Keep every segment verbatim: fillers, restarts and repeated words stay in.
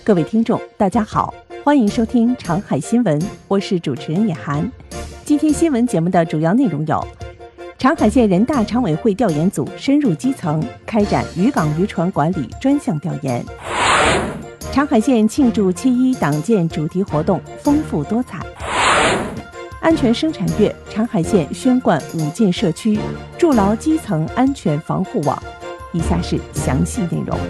各位听众大家好，欢迎收听长海新闻，我是主持人野涵。今天新闻节目的主要内容有：长海县人大常委会调研组深入基层，开展渔港渔船管理专项调研；长海县庆祝七一党建主题活动丰富多彩；安全生产月，长海县宣贯五进社区，筑牢基层安全防护网。以下是详细内容。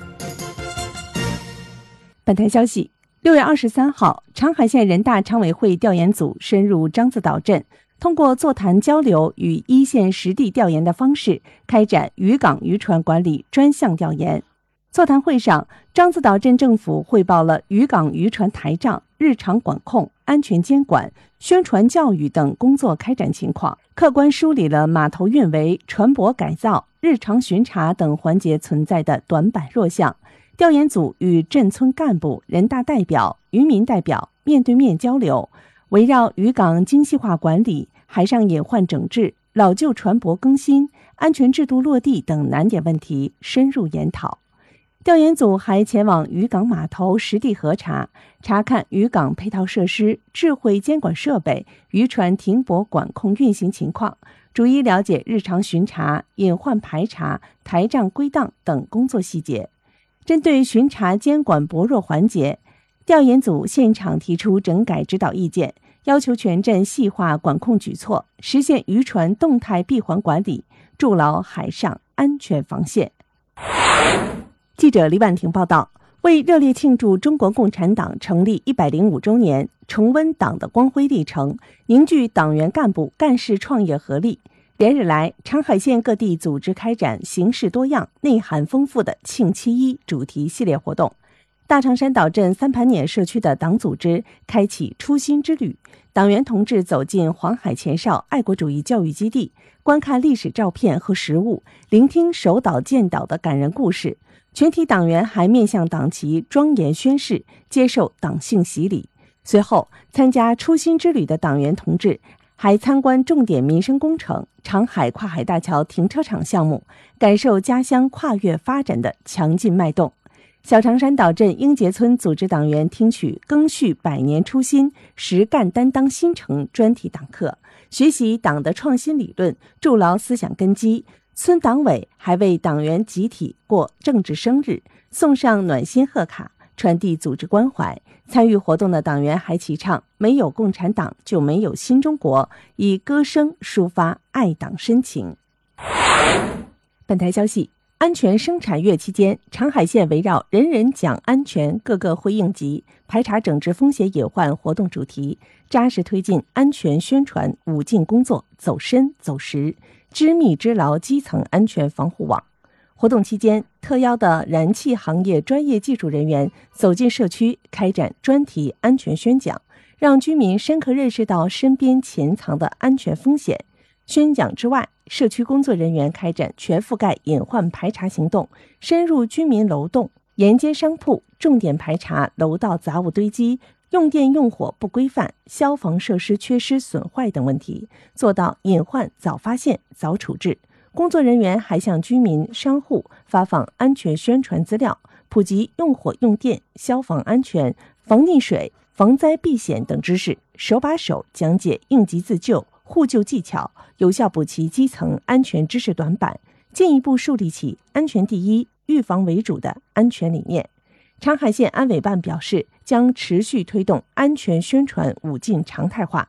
本台消息，六月二十三号，长海县人大常委会调研组深入獐子岛镇，通过座谈交流与一线实地调研的方式，开展渔港渔船管理专项调研。座谈会上，獐子岛镇政府汇报了渔港渔船台账、日常管控、安全监管、宣传教育等工作开展情况，客观梳理了码头运维、船舶改造、日常巡查等环节存在的短板弱项。调研组与镇村干部、人大代表、渔民代表面对面交流，围绕渔港精细化管理、海上隐患整治、老旧船舶更新、安全制度落地等难点问题深入研讨。调研组还前往渔港码头实地核查，查看渔港配套设施、智慧监管设备、渔船停泊管控运行情况，逐一了解日常巡查、隐患排查、台账归档等工作细节。针对巡查监管薄弱环节，调研组现场提出整改指导意见，要求全镇细化管控举措，实现渔船动态闭环管理，筑牢海上安全防线。记者李婉婷报道，为热烈庆祝中国共产党成立一百零五周年，重温党的光辉历程，凝聚党员干部干事创业合力，连日来，长海县各地组织开展形式多样、内涵丰富的庆七一主题系列活动。大长山岛镇三盘碾社区的党组织开启初心之旅，党员同志走进黄海前哨爱国主义教育基地，观看历史照片和实物，聆听守岛建岛的感人故事。全体党员还面向党旗庄严宣誓，接受党性洗礼。随后，参加初心之旅的党员同志还参观重点民生工程长海跨海大桥停车场项目，感受家乡跨越发展的强劲脉动。小长山岛镇英杰村组织党员听取赓续百年初心、实干担当新城专题党课，学习党的创新理论，筑牢思想根基。村党委还为党员集体过政治生日，送上暖心贺卡，传递组织关怀。参与活动的党员还齐唱没有共产党就没有新中国，以歌声抒发爱党深情。本台消息，安全生产月期间，长海县围绕人人讲安全各个会应急、排查整治风险隐患活动主题，扎实推进安全宣传五进工作，走深走实，织密织牢基层安全防护网。活动期间，特邀的燃气行业专业技术人员走进社区，开展专题安全宣讲，让居民深刻认识到身边潜藏的安全风险。宣讲之外，社区工作人员开展全覆盖隐患排查行动，深入居民楼栋、沿街商铺，重点排查楼道杂物堆积、用电用火不规范、消防设施缺失损坏等问题，做到隐患早发现、早处置。工作人员还向居民、商户发放安全宣传资料，普及用火用电、消防安全、防溺水、防灾避险等知识，手把手讲解应急自救、互救技巧，有效补齐基层安全知识短板，进一步树立起安全第一、预防为主的安全理念。长海县安委办表示，将持续推动安全宣传五进常态化，